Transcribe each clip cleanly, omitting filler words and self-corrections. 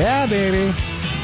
Yeah, baby.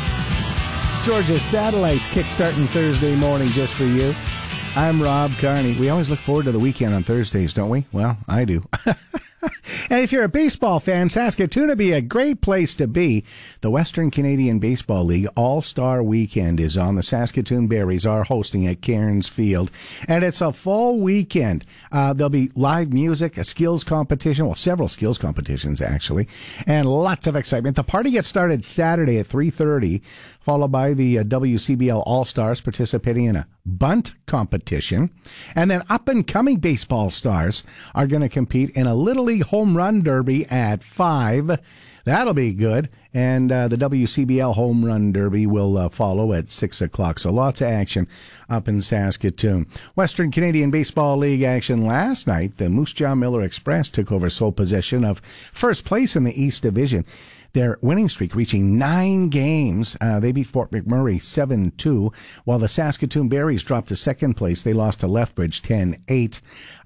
Georgia Satellites kickstarting Thursday morning just for you. I'm Rob Carney. We always look forward to the weekend on Thursdays, don't we? Well, I do. And if you're a baseball fan, Saskatoon would be a great place to be. The Western Canadian Baseball League All-Star Weekend is on. The Saskatoon Berries are hosting at Cairns Field, and it's a full weekend. There'll be live music, a skills competition, well, several skills competitions, actually, and lots of excitement. The party gets started Saturday at 3:30, followed by the WCBL All-Stars participating in a bunt competition. And then up-and-coming baseball stars are going to compete in a Little League Home Run Derby at 5. That'll be good. And the WCBL Home Run Derby will follow at 6 o'clock. So lots of action up in Saskatoon. Western Canadian Baseball League action last night. The Moose Jaw Miller Express took over sole possession of first place in the East Division. Their winning streak reaching 9 games. They beat Fort McMurray 7-2, while the Saskatoon Berries dropped to second place. They lost to Lethbridge 10-8.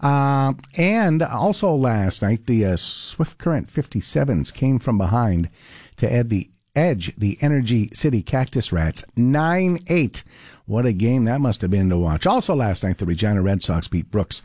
And also last night, the Swift Current 57s came from behind to edge the Energy City Cactus Rats 9-8. What a game that must have been to watch. Also last night, the Regina Red Sox beat Brooks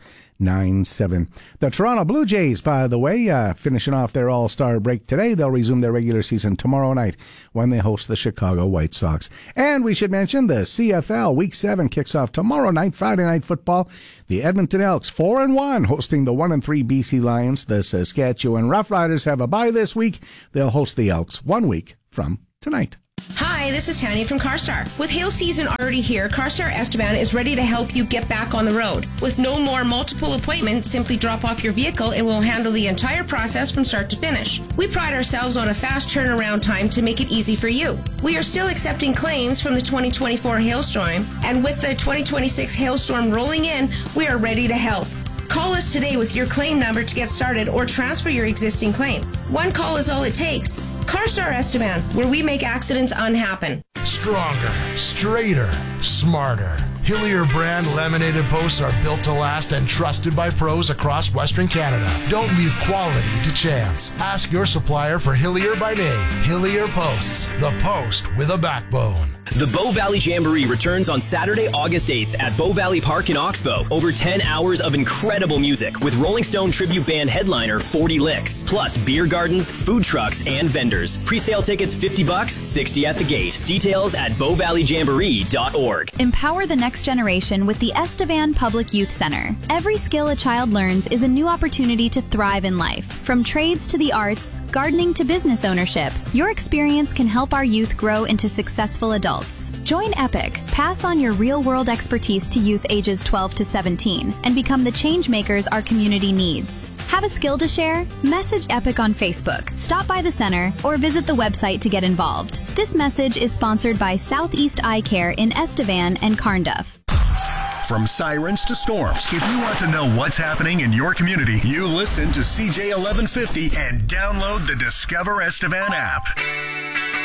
9-7. The Toronto Blue Jays, by the way, finishing off their All-Star break today. They'll resume their regular season tomorrow night when they host the Chicago White Sox. And we should mention the CFL Week 7 kicks off tomorrow night, Friday Night Football. The Edmonton Elks, 4-1, hosting the 1-3 BC Lions. The Saskatchewan Roughriders have a bye this week. They'll host the Elks 1 week from tonight. Hi, this is Tanya from CarStar. With hail season already here, CarStar Esteban is ready to help you get back on the road. With no more multiple appointments, simply drop off your vehicle and we'll handle the entire process from start to finish. We pride ourselves on a fast turnaround time to make it easy for you. We are still accepting claims from the 2024 hailstorm, and with the 2026 hailstorm rolling in, we are ready to help. Call us today with your claim number to get started or transfer your existing claim. One call is all it takes. CarStar Esteban, where we make accidents unhappen. Stronger, straighter, smarter. Hillier brand laminated posts are built to last and trusted by pros across Western Canada. Don't leave quality to chance. Ask your supplier for Hillier by name. Hillier Posts, the post with a backbone. The Bow Valley Jamboree returns on Saturday, August 8th at Bow Valley Park in Oxbow. Over 10 hours of incredible music with Rolling Stone tribute band headliner 40 Licks, plus beer gardens, food trucks, and vendors. Pre-sale tickets $50, $60 at the gate. Details at bowvalleyjamboree.org. Empower the next generation with the Estevan Public Youth Center. Every skill a child learns is a new opportunity to thrive in life. From trades to the arts, gardening to business ownership, your experience can help our youth grow into successful adults. Join EPIC, pass on your real-world expertise to youth ages 12 to 17, and become the change makers our community needs. Have a skill to share? Message EPIC on Facebook, stop by the center, or visit the website to get involved. This message is sponsored by Southeast Eye Care in Estevan and Carnduff. From sirens to storms, if you want to know what's happening in your community, you listen to CJ 1150 and download the Discover Estevan app.